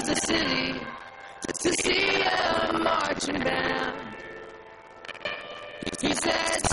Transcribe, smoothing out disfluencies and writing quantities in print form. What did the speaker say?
the city to see a marching band. He said,